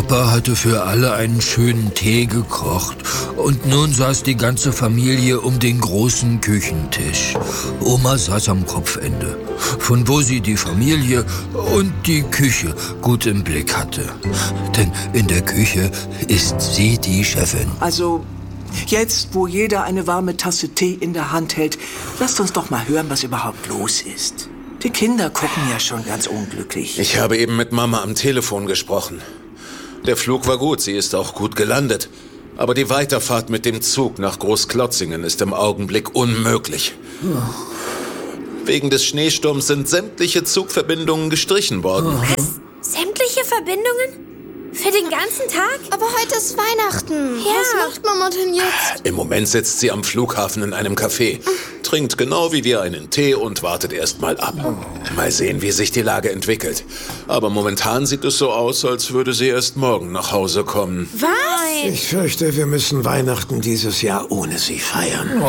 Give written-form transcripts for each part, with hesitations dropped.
Papa hatte für alle einen schönen Tee gekocht und nun saß die ganze Familie um den großen Küchentisch. Oma saß am Kopfende, von wo sie die Familie und die Küche gut im Blick hatte. Denn in der Küche ist sie die Chefin. Also, jetzt, wo jeder eine warme Tasse Tee in der Hand hält, lasst uns doch mal hören, was überhaupt los ist. Die Kinder gucken ja schon ganz unglücklich. Ich habe eben mit Mama am Telefon gesprochen. Der Flug war gut, sie ist auch gut gelandet. Aber die Weiterfahrt mit dem Zug nach Großklotzingen ist im Augenblick unmöglich. Wegen des Schneesturms sind sämtliche Zugverbindungen gestrichen worden. Was? Sämtliche Verbindungen? Für den ganzen Tag? Aber heute ist Weihnachten. Ja. Was macht Mama denn jetzt? Im Moment sitzt sie am Flughafen in einem Café, trinkt genau wie wir einen Tee und wartet erst mal ab. Mal sehen, wie sich die Lage entwickelt. Aber momentan sieht es so aus, als würde sie erst morgen nach Hause kommen. Was? Ich fürchte, wir müssen Weihnachten dieses Jahr ohne sie feiern.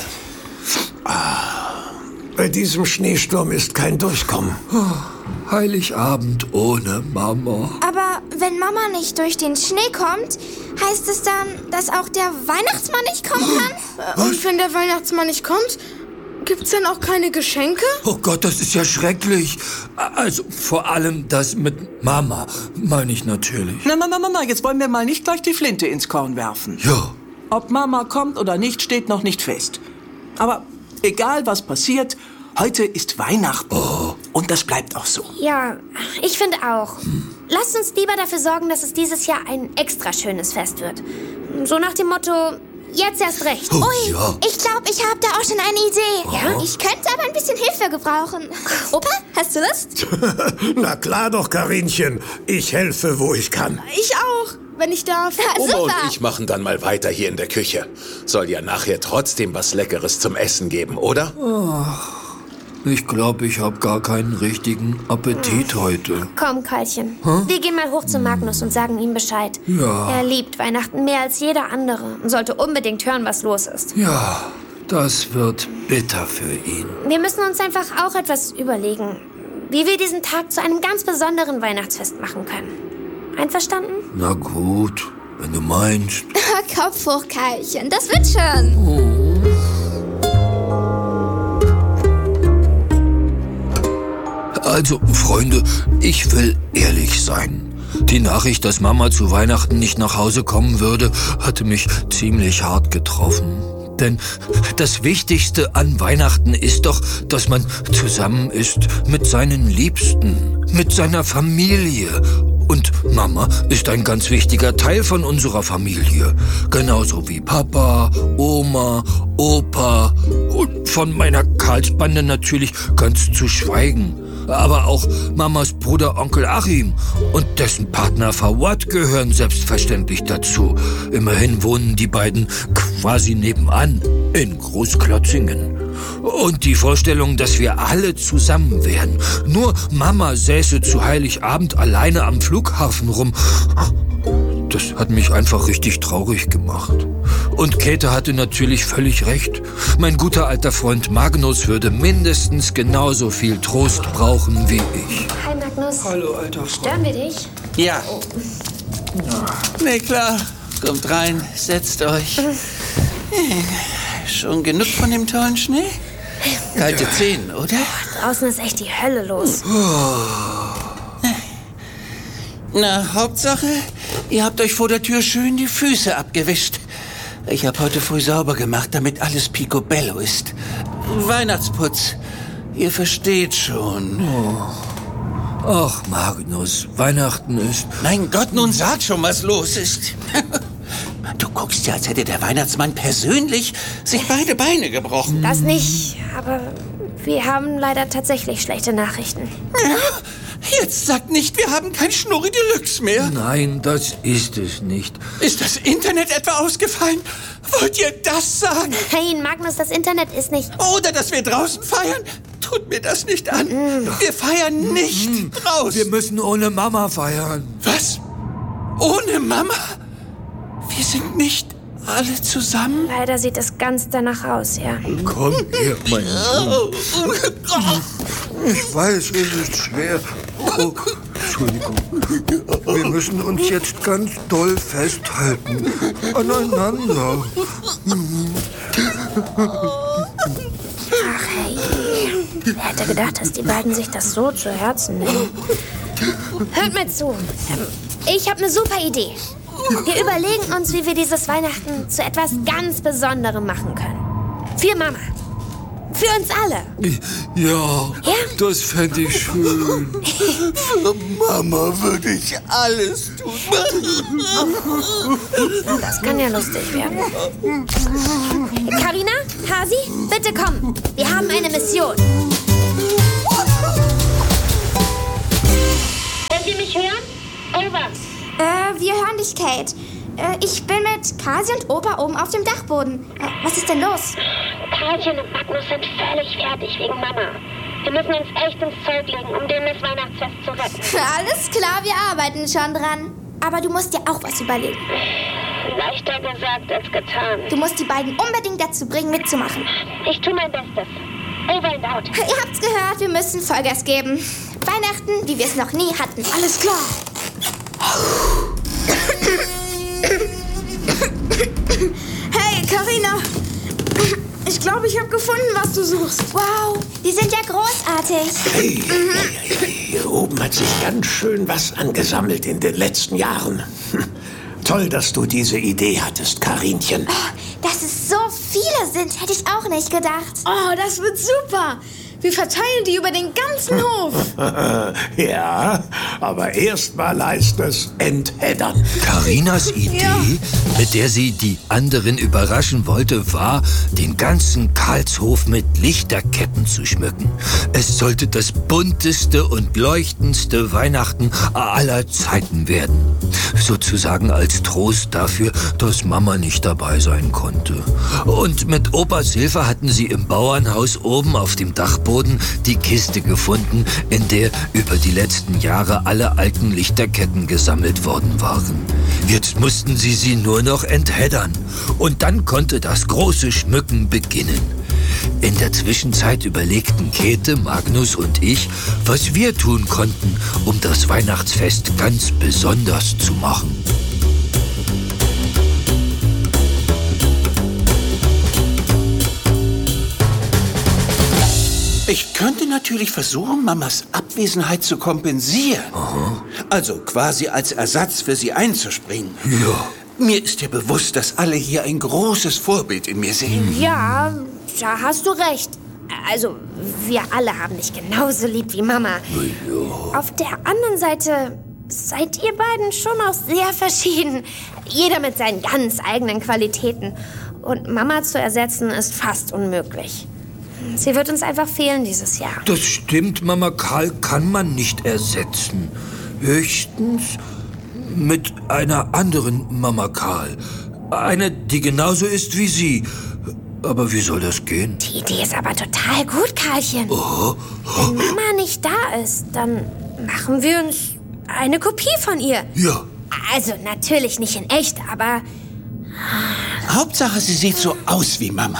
Bei diesem Schneesturm ist kein Durchkommen. Heiligabend ohne Mama. Aber wenn Mama nicht durch den Schnee kommt, heißt es dann, dass auch der Weihnachtsmann nicht kommen kann? Und wenn der Weihnachtsmann nicht kommt, gibt's dann auch keine Geschenke? Oh Gott, das ist ja schrecklich. Also vor allem das mit Mama, meine ich natürlich. Na, jetzt wollen wir mal nicht gleich die Flinte ins Korn werfen. Ja. Ob Mama kommt oder nicht, steht noch nicht fest. Aber egal, was passiert, heute ist Weihnachten. Und das bleibt auch so. Ja, ich finde auch. Lasst uns lieber dafür sorgen, dass es dieses Jahr ein extra schönes Fest wird. So nach dem Motto, jetzt erst recht. Oh, Ui, ja. ich glaube, ich habe da auch schon eine Idee. Ja? Ich könnte aber ein bisschen Hilfe gebrauchen. Opa, hast du Lust? Na klar doch, Karinchen. Ich helfe, wo ich kann. Ich auch, wenn ich darf. Oma und ich machen dann mal weiter hier in der Küche. Soll ja nachher trotzdem was Leckeres zum Essen geben, oder? Ich glaube, ich habe gar keinen richtigen Appetit heute. Komm, Karlchen. Wir gehen mal hoch zu Magnus und sagen ihm Bescheid. Ja. Er liebt Weihnachten mehr als jeder andere und sollte unbedingt hören, was los ist. Ja, das wird bitter für ihn. Wir müssen uns einfach auch etwas überlegen, wie wir diesen Tag zu einem ganz besonderen Weihnachtsfest machen können. Einverstanden? Na gut, wenn du meinst. Kopf hoch, Karlchen, das wird schon. Also, Freunde, ich will ehrlich sein. Die Nachricht, dass Mama zu Weihnachten nicht nach Hause kommen würde, hatte mich ziemlich hart getroffen. Denn das Wichtigste an Weihnachten ist doch, dass man zusammen ist mit seinen Liebsten, mit seiner Familie. Und Mama ist ein ganz wichtiger Teil von unserer Familie. Genauso wie Papa, Oma, Opa und von meiner Karlsbande natürlich ganz zu schweigen. Aber auch Mamas Bruder Onkel Achim und dessen Partner Fawad gehören selbstverständlich dazu. Immerhin wohnen die beiden quasi nebenan in Großklotzingen. Und die Vorstellung, dass wir alle zusammen wären. Nur Mama säße zu Heiligabend alleine am Flughafen rum. Das hat mich einfach richtig traurig gemacht. Und Käthe hatte natürlich völlig recht. Mein guter alter Freund Magnus würde mindestens genauso viel Trost brauchen wie ich. Hi, Magnus. Hallo, alter Freund. Stören wir dich? Ja. Nee, klar. Kommt rein, setzt euch. Schon genug von dem tollen Schnee? Kalte Zehen, oder? Draußen ist echt die Hölle los. Na, Hauptsache, ihr habt euch vor der Tür schön die Füße abgewischt. Ich habe heute früh sauber gemacht, damit alles picobello ist. Weihnachtsputz. Ihr versteht schon. Ach, Magnus, Weihnachten ist... Mein Gott, nun sag schon, was los ist. Du guckst ja, als hätte der Weihnachtsmann persönlich sich beide Beine gebrochen. Das nicht, aber wir haben leider tatsächlich schlechte Nachrichten. Jetzt sagt nicht, wir haben kein Schnurri Deluxe mehr. Nein, das ist es nicht. Ist das Internet etwa ausgefallen? Wollt ihr das sagen? Nein, Magnus, das Internet ist nicht... Oder dass wir draußen feiern? Tut mir das nicht an. Wir feiern nicht draußen. Wir müssen ohne Mama feiern. Was? Ohne Mama? Wir sind nicht alle zusammen? Leider sieht es ganz danach aus, ja. Komm her, mein Sohn. Ich weiß, es ist schwer. Oh, Entschuldigung. Wir müssen uns jetzt ganz doll festhalten. Aneinander. Ach hey, wer hätte gedacht, dass die beiden sich das so zu Herzen nehmen? Hört mir zu. Ich habe eine super Idee. Wir überlegen uns, wie wir dieses Weihnachten zu etwas ganz Besonderem machen können. Für Mama. Für uns alle. Ja, das fände ich schön. Für Mama würde ich alles tun. Das kann ja lustig werden. Carina, Hasi, bitte komm. Wir haben eine Mission. Könnt ihr mich hören? Over. Wir hören dich, Kate. Ich bin mit Kasi und Opa oben auf dem Dachboden. Was ist denn los? Karlchen und Magnus sind völlig fertig wegen Mama. Wir müssen uns echt ins Zeug legen, um denen das Weihnachtsfest zu retten. Alles klar, wir arbeiten schon dran. Aber du musst dir auch was überlegen. Leichter gesagt als getan. Du musst die beiden unbedingt dazu bringen, mitzumachen. Ich tue mein Bestes. Over and out. Ihr habt's gehört, wir müssen Vollgas geben. Weihnachten, wie wir es noch nie hatten. Alles klar. Hey, Carina. Ich glaube, ich habe gefunden, was du suchst. Wow, die sind ja großartig. Hey, hier oben hat sich ganz schön was angesammelt in den letzten Jahren. Toll, dass du diese Idee hattest, Karinchen. Dass es so viele sind, hätte ich auch nicht gedacht. Oh, das wird super. Wir verteilen die über den ganzen Hof. Ja, aber erstmal heißt es entheddern. Carinas Idee, mit der sie die anderen überraschen wollte, war, den ganzen Karlshof mit Lichterketten zu schmücken. Es sollte das bunteste und leuchtendste Weihnachten aller Zeiten werden. Sozusagen als Trost dafür, dass Mama nicht dabei sein konnte. Und mit Opas Hilfe hatten sie im Bauernhaus oben auf dem Dachboden die Kiste gefunden, in der über die letzten Jahre alle alten Lichterketten gesammelt worden waren. Jetzt mussten sie nur noch entheddern. Und dann konnte das große Schmücken beginnen. In der Zwischenzeit überlegten Käthe, Magnus und ich, was wir tun konnten, um das Weihnachtsfest ganz besonders zu machen. Ich könnte natürlich versuchen, Mamas Abwesenheit zu kompensieren. Aha. Also quasi als Ersatz für sie einzuspringen. Ja. Mir ist ja bewusst, dass alle hier ein großes Vorbild in mir sehen. Ja, da hast du recht. Also, wir alle haben dich genauso lieb wie Mama. Ja. Auf der anderen Seite seid ihr beiden schon auch sehr verschieden. Jeder mit seinen ganz eigenen Qualitäten. Und Mama zu ersetzen ist fast unmöglich. Sie wird uns einfach fehlen dieses Jahr. Das stimmt, Mama Karl kann man nicht ersetzen. Höchstens mit einer anderen Mama Karl. Eine, die genauso ist wie sie. Aber wie soll das gehen? Die Idee ist aber total gut, Karlchen. Oh. Wenn Mama nicht da ist, dann machen wir uns eine Kopie von ihr. Ja. Also natürlich nicht in echt, aber... Hauptsache, sie sieht so aus wie Mama.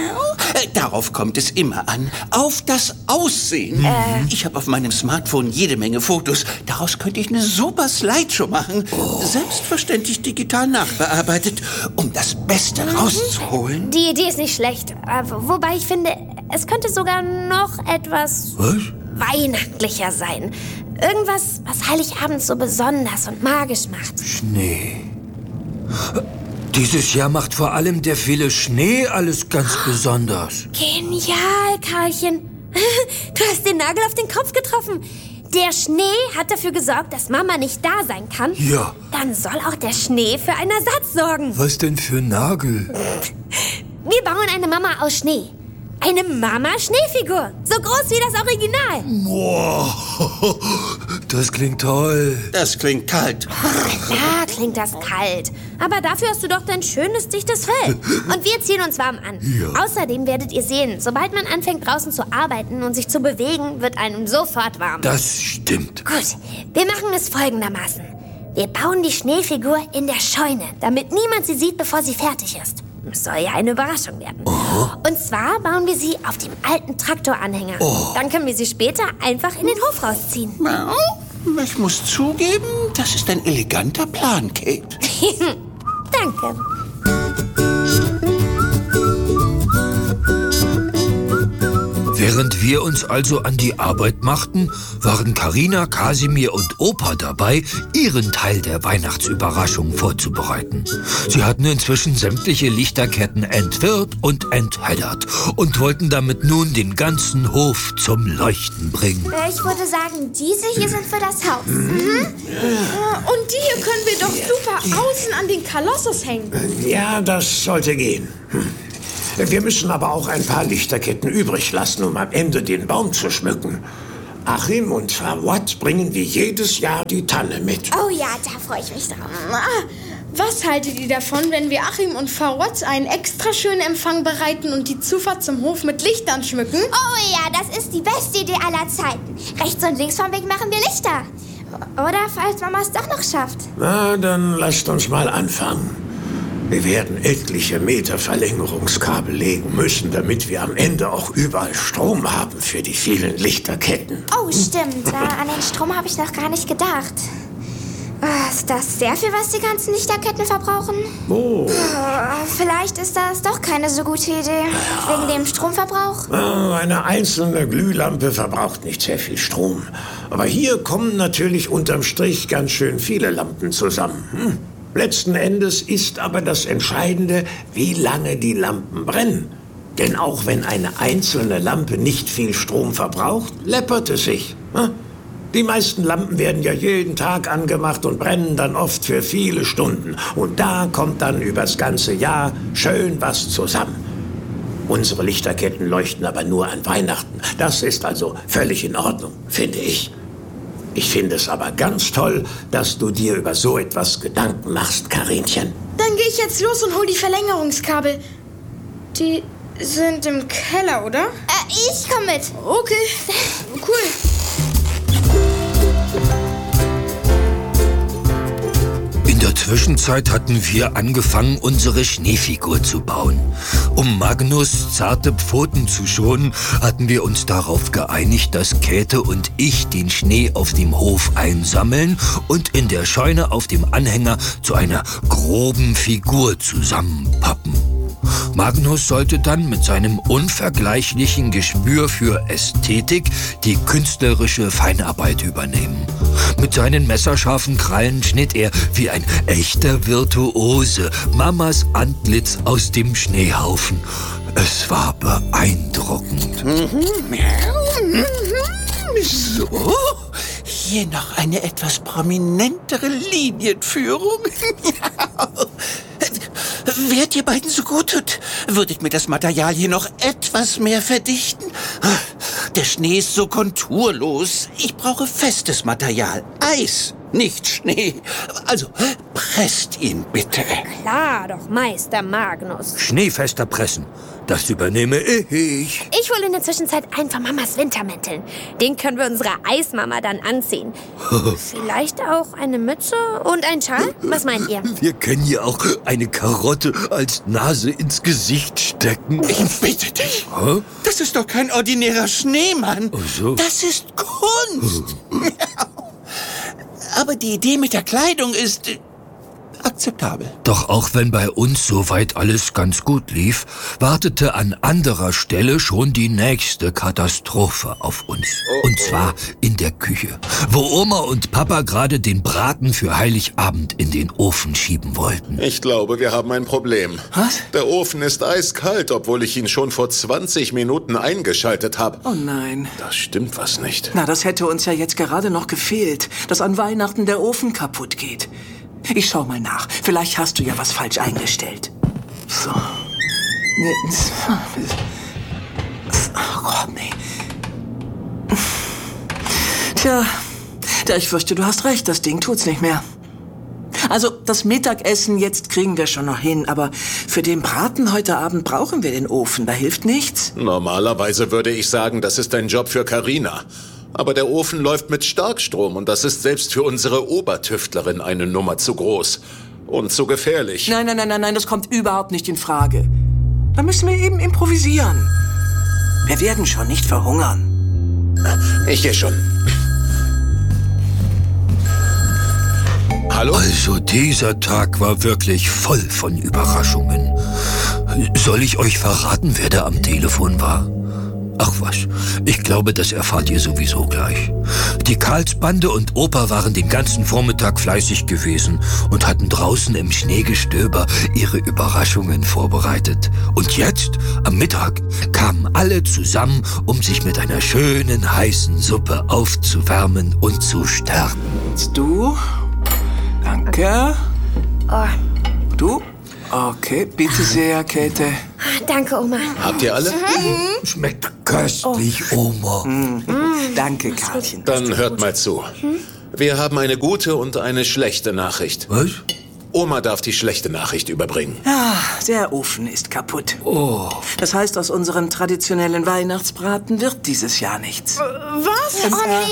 Darauf kommt es immer an. Auf das Aussehen. Ich habe auf meinem Smartphone jede Menge Fotos. Daraus könnte ich eine super Slideshow machen. Selbstverständlich digital nachbearbeitet, um das Beste rauszuholen. Die Idee ist nicht schlecht. Wobei ich finde, es könnte sogar noch etwas weihnachtlicher sein. Irgendwas, was Heiligabend so besonders und magisch macht. Schnee. Dieses Jahr macht vor allem der viele Schnee alles ganz besonders. Genial, Karlchen. Du hast den Nagel auf den Kopf getroffen. Der Schnee hat dafür gesorgt, dass Mama nicht da sein kann. Ja. Dann soll auch der Schnee für einen Ersatz sorgen. Was denn für Nagel? Wir bauen eine Mama aus Schnee. Eine Mama-Schneefigur. So groß wie das Original. Wow, das klingt toll. Das klingt kalt. Klar klingt das kalt. Aber dafür hast du doch dein schönes, dichtes Fell. Und wir ziehen uns warm an. Ja. Außerdem werdet ihr sehen, sobald man anfängt draußen zu arbeiten und sich zu bewegen, wird einem sofort warm. Das stimmt. Gut, wir machen es folgendermaßen. Wir bauen die Schneefigur in der Scheune, damit niemand sie sieht, bevor sie fertig ist. Es soll ja eine Überraschung werden. Und zwar bauen wir sie auf dem alten Traktoranhänger. Dann können wir sie später einfach in den Hof rausziehen. Ich muss zugeben, das ist ein eleganter Plan, Kate. Danke. Während wir uns also an die Arbeit machten, waren Carina, Kasimir und Opa dabei, ihren Teil der Weihnachtsüberraschung vorzubereiten. Sie hatten inzwischen sämtliche Lichterketten entwirrt und entheddert und wollten damit nun den ganzen Hof zum Leuchten bringen. Ich würde sagen, diese hier sind für das Haus. Und die hier können wir doch super außen an den Kolossus hängen. Ja, das sollte gehen. Wir müssen aber auch ein paar Lichterketten übrig lassen, um am Ende den Baum zu schmücken. Achim und Fawad bringen wie jedes Jahr die Tanne mit. Oh ja, da freue ich mich drauf. Was haltet ihr davon, wenn wir Achim und Fawad einen extra schönen Empfang bereiten und die Zufahrt zum Hof mit Lichtern schmücken? Oh ja, das ist die beste Idee aller Zeiten. Rechts und links vom Weg machen wir Lichter. Oder falls Mama es doch noch schafft. Na, dann lasst uns mal anfangen. Wir werden etliche Meter Verlängerungskabel legen müssen, damit wir am Ende auch überall Strom haben für die vielen Lichterketten. Oh, stimmt. An den Strom habe ich noch gar nicht gedacht. Ist das sehr viel, was die ganzen Lichterketten verbrauchen? Oh. Vielleicht ist das doch keine so gute Idee. Wegen dem Stromverbrauch? Eine einzelne Glühlampe verbraucht nicht sehr viel Strom. Aber hier kommen natürlich unterm Strich ganz schön viele Lampen zusammen. Letzten Endes ist aber das Entscheidende, wie lange die Lampen brennen. Denn auch wenn eine einzelne Lampe nicht viel Strom verbraucht, läppert es sich. Die meisten Lampen werden ja jeden Tag angemacht und brennen dann oft für viele Stunden. Und da kommt dann übers ganze Jahr schön was zusammen. Unsere Lichterketten leuchten aber nur an Weihnachten. Das ist also völlig in Ordnung, finde ich. Ich finde es aber ganz toll, dass du dir über so etwas Gedanken machst, Karinchen. Dann gehe ich jetzt los und hol die Verlängerungskabel. Die sind im Keller, oder? Ich komme mit. Okay, cool. In der Zwischenzeit hatten wir angefangen, unsere Schneefigur zu bauen. Um Magnus zarte Pfoten zu schonen, hatten wir uns darauf geeinigt, dass Käthe und ich den Schnee auf dem Hof einsammeln und in der Scheune auf dem Anhänger zu einer groben Figur zusammenpappen. Magnus sollte dann mit seinem unvergleichlichen Gespür für Ästhetik die künstlerische Feinarbeit übernehmen. Mit seinen messerscharfen Krallen schnitt er wie ein echter Virtuose Mamas Antlitz aus dem Schneehaufen. Es war beeindruckend. So, hier noch eine etwas prominentere Linienführung. Wärt ihr beiden so gut und würdet mir das Material hier noch etwas mehr verdichten? Der Schnee ist so konturlos. Ich brauche festes Material. Eis, nicht Schnee. Also, presst ihn bitte. Klar doch, Meister Magnus. Schneefester pressen. Das übernehme ich. Ich hole in der Zwischenzeit einen von Mamas Wintermänteln. Den können wir unserer Eismama dann anziehen. Vielleicht auch eine Mütze und ein Schal? Was meint ihr? Wir können hier auch eine Karotte als Nase ins Gesicht stecken. Ich bitte dich. Das ist doch kein ordinärer Schneemann. Ach so. Das ist Kunst. Aber die Idee mit der Kleidung ist akzeptabel. Doch auch wenn bei uns soweit alles ganz gut lief, wartete an anderer Stelle schon die nächste Katastrophe auf uns. Und zwar in der Küche, wo Oma und Papa gerade den Braten für Heiligabend in den Ofen schieben wollten. Ich glaube, wir haben ein Problem. Was? Der Ofen ist eiskalt, obwohl ich ihn schon vor 20 Minuten eingeschaltet habe. Oh nein. Da stimmt was nicht. Na, das hätte uns ja jetzt gerade noch gefehlt, dass an Weihnachten der Ofen kaputt geht. Ich schau mal nach. Vielleicht hast du ja was falsch eingestellt. So. Oh Gott, nee. Tja, ich fürchte, du hast recht. Das Ding tut's nicht mehr. Also, das Mittagessen jetzt kriegen wir schon noch hin, aber für den Braten heute Abend brauchen wir den Ofen. Da hilft nichts. Normalerweise würde ich sagen, das ist ein Job für Carina. Aber der Ofen läuft mit Starkstrom und das ist selbst für unsere Obertüftlerin eine Nummer zu groß und zu gefährlich. Nein, das kommt überhaupt nicht in Frage. Da müssen wir eben improvisieren. Wir werden schon nicht verhungern. Ich gehe schon. Hallo? Also dieser Tag war wirklich voll von Überraschungen. Soll ich euch verraten, wer da am Telefon war? Ach was, ich glaube, das erfahrt ihr sowieso gleich. Die Karlsbande und Opa waren den ganzen Vormittag fleißig gewesen und hatten draußen im Schneegestöber ihre Überraschungen vorbereitet. Und jetzt, am Mittag, kamen alle zusammen, um sich mit einer schönen, heißen Suppe aufzuwärmen und zu stärken. Jetzt du. Danke. Oh, Du. Okay, bitte sehr, Käthe. danke, Oma. Habt ihr alle? Schmeckt köstlich, Oma. Danke, Karlchen. Dann hört mal zu. Wir haben eine gute und eine schlechte Nachricht. Was? Oma darf die schlechte Nachricht überbringen. Ah, der Ofen ist kaputt. Das heißt, aus unserem traditionellen Weihnachtsbraten wird dieses Jahr nichts. Was?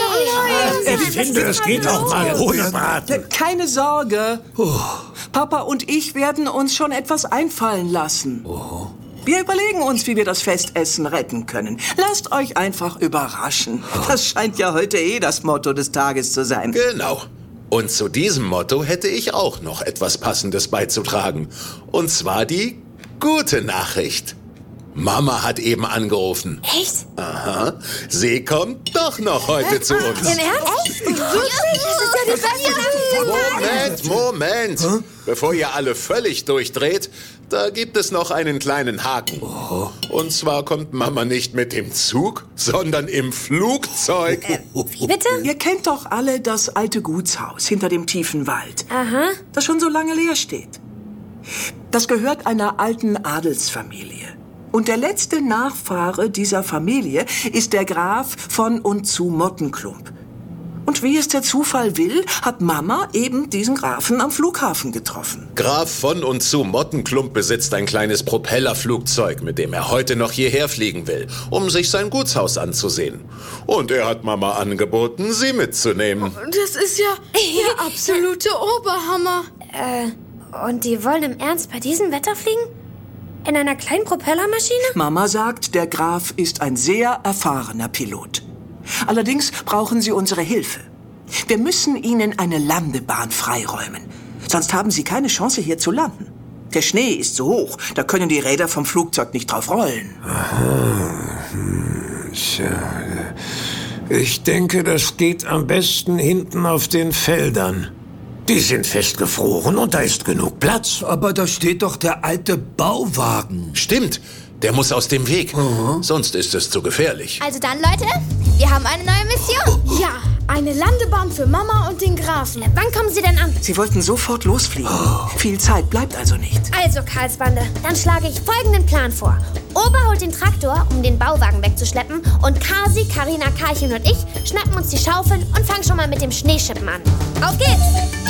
Ich finde, es geht auch mal ohne Braten. Keine Sorge. Papa und ich werden uns schon etwas einfallen lassen. Wir überlegen uns, wie wir das Festessen retten können. Lasst euch einfach überraschen. Das scheint ja heute das Motto des Tages zu sein. Genau. Und zu diesem Motto hätte ich auch noch etwas Passendes beizutragen. Und zwar die gute Nachricht. Mama hat eben angerufen. Echt? Aha, sie kommt doch noch heute zu uns. Im Ernst? Wirklich? Das ist ja die beste Moment. Bevor ihr alle völlig durchdreht, da gibt es noch einen kleinen Haken. Und zwar kommt Mama nicht mit dem Zug, sondern im Flugzeug. Wie bitte? Ihr kennt doch alle das alte Gutshaus hinter dem tiefen Wald, Aha. das schon so lange leer steht. Das gehört einer alten Adelsfamilie. Und der letzte Nachfahre dieser Familie ist der Graf von und zu Mottenklump. Und wie es der Zufall will, hat Mama eben diesen Grafen am Flughafen getroffen. Graf von und zu Mottenklump besitzt ein kleines Propellerflugzeug, mit dem er heute noch hierher fliegen will, um sich sein Gutshaus anzusehen. Und er hat Mama angeboten, sie mitzunehmen. Das ist ja der absolute Oberhammer. Und die wollen im Ernst bei diesem Wetter fliegen? In einer kleinen Propellermaschine? Mama sagt, der Graf ist ein sehr erfahrener Pilot. Allerdings brauchen sie unsere Hilfe. Wir müssen ihnen eine Landebahn freiräumen. Sonst haben sie keine Chance, hier zu landen. Der Schnee ist so hoch, da können die Räder vom Flugzeug nicht drauf rollen. Ich denke, das geht am besten hinten auf den Feldern. Die sind festgefroren und da ist genug Platz. Aber da steht doch der alte Bauwagen. Stimmt, der muss aus dem Weg. Sonst ist es zu gefährlich. Also dann, Leute, wir haben eine neue Mission. Ja, eine Landebahn für Mama und den Grafen. Wann kommen sie denn an? Sie wollten sofort losfliegen. Viel Zeit bleibt also nicht. Also, Karlsbande, dann schlage ich folgenden Plan vor. Opa holt den Traktor, um den Bauwagen wegzuschleppen, und Kasi, Karina, Karlchen und ich schnappen uns die Schaufeln und fangen schon mal mit dem Schneeschippen an. Auf geht's!